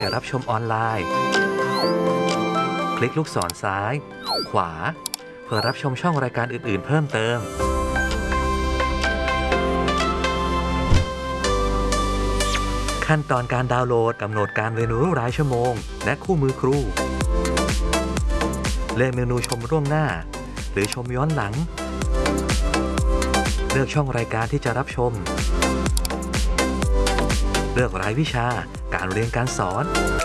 รับชมออนไลน์คลิกลูกศรซ้ายขวาเพื่อรับชมช่องรายการอื่นๆเพิ่มเติมขั้นตอนการดาวน์โหลดกำหนดการเรียนรู้รายชั่วโมงและคู่มือครูเลือกเมนูชมล่วงหน้าหรือชมย้อนหลังเลือกช่องรายการที่จะรับชมเลือกรายวิชาการเรียนการสอน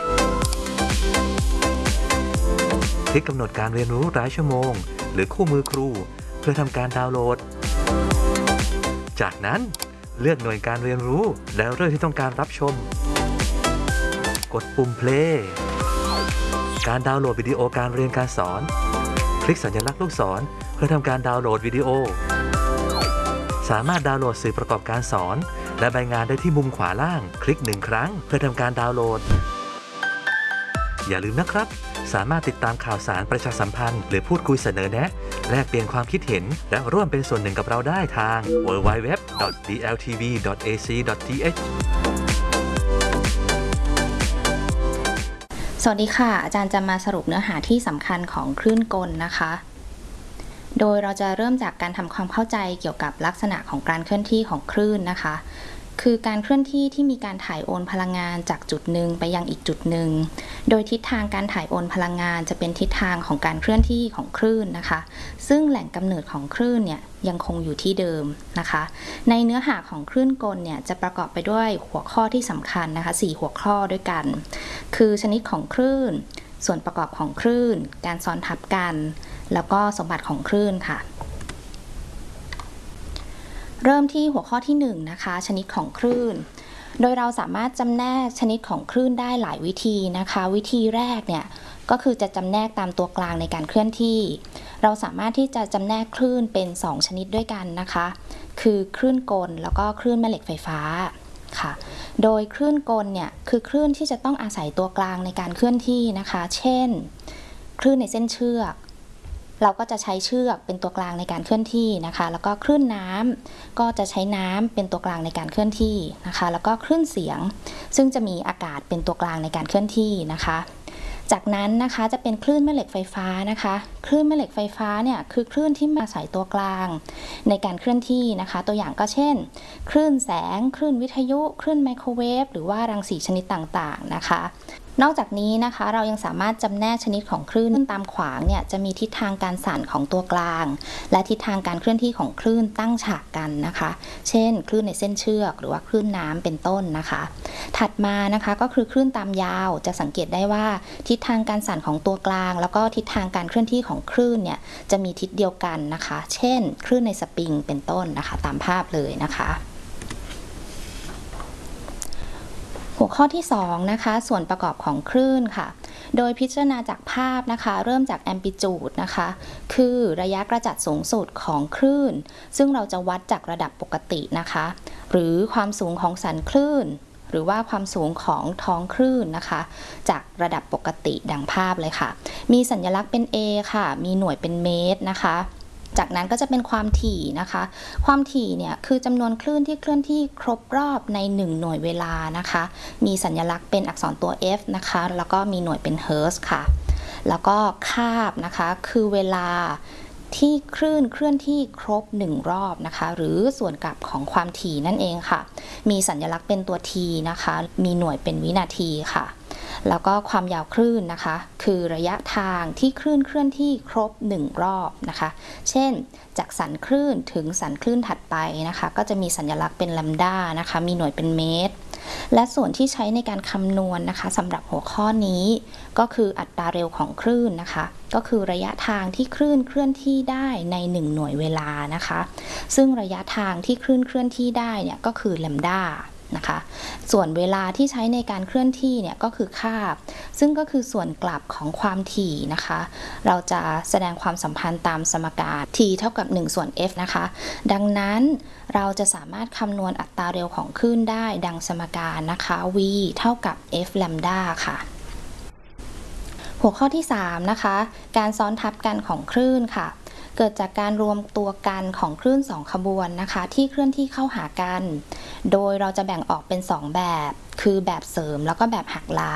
คลิกกำหนดการเรียนรู้รายชั่วโมงหรือคู่มือครูเพื่อทำการดาวน์โหลดจากนั้นเลือกหน่วยการเรียนรู้แล้วเรื่องที่ต้องการรับชมกดปุ่ม play การดาวน์โหลดวิดีโอการเรียนการสอนคลิกสัญลักษณ์ลูกศรเพื่อทำการดาวน์โหลดวิดีโอสามารถดาวน์โหลดสื่อประกอบการสอนและใบงานได้ที่มุมขวาล่างคลิก1ครั้งเพื่อทำการดาวน์โหลดอย่าลืมนะครับสามารถติดตามข่าวสารประชาสัมพันธ์หรือพูดคุยเสนอแนะแลกเปลี่ยนความคิดเห็นและร่วมเป็นส่วนหนึ่งกับเราได้ทาง www.dltv.ac.th สวัสดีค่ะอาจารย์จะมาสรุปเนื้อหาที่สำคัญของคลื่นกลนะคะโดยเราจะเริ่มจากการทำความเข้าใจเกี่ยวกับลักษณะของการเคลื่อนที่ของคลื่นนะคะคือการเคลื่อนที่ที่มีการถ่ายโอนพลังงานจากจุดหนึ่งไปยังอีกจุดหนึ่งโดยทิศทางการถ่ายโอนพลังงานจะเป็นทิศทางของการเคลื่อนที่ของคลื่นนะคะซึ่งแหล่งกำเนิดของคลื่นเนี่ยยังคงอยู่ที่เดิมนะคะในเนื้อหาของคลื่นกลเนี่ยจะประกอบไปด้วยหัวข้อที่สำคัญนะคะ4หัวข้อด้วยกันคือชนิดของคลื่นส่วนประกอบของคลื่นการซ้อนทับกันแล้วก็สมบัติของคลื่นค่ะเริ่มที่หัวข้อที่1นะคะชนิดของคลื่นโดยเราสามารถจำแนกชนิดของคลื่นได้หลายวิธีนะคะวิธีแรกเนี่ยก็คือจะจำแนกตามตัวกลางในการเคลื่อนที่เราสามารถที่จะจำแนกคลื่นเป็น2ชนิดด้วยกันนะคะคือคลื่นกลแล้วก็คลื่นแม่เหล็กไฟฟ้าค่ะโดยคลื่นกลเนี่ยคือคลื่นที่จะต้องอาศัยตัวกลางในการเคลื่อนที่นะคะเช่นคลื่นในเส้นเชือกเราก็จะใช้เชือกเป็นตัวกลางในการเคลื่อนที่นะคะแล้วก็คลื่นน้ำก็จะใช้น้ำเป็นตัวกลางในการเคลื่อนที่นะคะแล้วก็คลื่นเสียงซึ่งจะมีอากาศเป็นตัวกลางในการเคลื่อนที่นะคะจากนั้นนะคะจะเป็นคลื่นแม่เหล็กไฟฟ้านะคะคลื่นแม่เหล็กไฟฟ้าเนี่ยคือคลื่นที่อาศัยตัวกลางในการเคลื่อนที่นะคะตัวอย่างก็เช่นคลื่นแสงคลื่นวิทยุคลื่นไมโครเวฟหรือว่ารังสีชนิดต่างๆนะคะนอกจากนี้นะคะเรายังสามารถจำแนกชนิดของคลื่นตามขวางเนี่ยจะมีทิศทางการสั่นของตัวกลางและทิศทางการเคลื่อนที่ของคลื่นตั้งฉากกันนะคะเช่นคลื่นในเส้นเชือกหรือว่าคลื่นน้ำเป็นต้นนะคะถัดมานะคะก็คือคลื่นตามยาวจะสังเกตได้ว่าทิศทางการสั่นของตัวกลางแล้วก็ทิศทางการเคลื่อนที่ของคลื่นเนี่ยจะมีทิศเดียวกันนะคะเช่นคลื่นในสปริงเป็นต้นนะคะตามภาพเลยนะคะหัวข้อที่2นะคะส่วนประกอบของคลื่นค่ะโดยพิจารณาจากภาพนะคะเริ่มจากแอมพลิจูดนะคะคือระยะกระจัดสูงสุดของคลื่นซึ่งเราจะวัดจากระดับปกตินะคะหรือความสูงของสันคลื่นหรือว่าความสูงของท้องคลื่นนะคะจากระดับปกติดังภาพเลยค่ะมีสัญลักษณ์เป็น A ค่ะมีหน่วยเป็นเมตรนะคะจากนั้นก็จะเป็นความถี่นะคะความถี่เนี่ยคือจำนวนคลื่นที่เคลื่อนที่ครบรอบใน1หน่วยเวลานะคะมีสัญลักษณ์เป็นอักษรตัว F นะคะแล้วก็มีหน่วยเป็นเฮิร์ตซ์ค่ะแล้วก็คาบนะคะคือเวลาที่คลื่นเคลื่อนที่ครบ1รอบนะคะหรือส่วนกลับของความถี่นั่นเองค่ะมีสัญลักษณ์เป็นตัว T นะคะมีหน่วยเป็นวินาทีค่ะแล้วก็ความยาวคลื่นนะคะคือระยะทางที่คลื่นเคลื่อนที่ครบ1รอบนะคะเช่นจากสันคลื่นถึงสันคลื่นถัดไปนะคะก็จะมีสัญลักษณ์เป็นแลมดานะคะมีหน่วยเป็นเมตรและส่วนที่ใช้ในการคำนวณนะคะสำหรับหัวข้อนี้ก็คืออัตราเร็วของคลื่นนะคะก็คือระยะทางที่คลื่นเคลื่อนที่ได้ใน1หน่วยเวลานะคะซึ่งระยะทางที่คลื่นเคลื่อนที่ได้เนี่ยก็คือแลมดานะคะส่วนเวลาที่ใช้ในการเคลื่อนที่เนี่ยก็คือคาบซึ่งก็คือส่วนกลับของความถี่นะคะเราจะแสดงความสัมพันธ์ตามสมการ t เท่ากับ1ส่วน f นะคะดังนั้นเราจะสามารถคำนวณอัตราเร็วของคลื่นได้ดังสมการนะคะ v เท่ากับ f แลมดาค่ะหัวข้อที่3นะคะการซ้อนทับกันของคลื่นค่ะเกิดจากการรวมตัวกันของคลื่น2ขบวนนะคะที่เคลื่อนที่เข้าหากันโดยเราจะแบ่งออกเป็น2แบบคือแบบเสริมแล้วก็แบบหักล้าง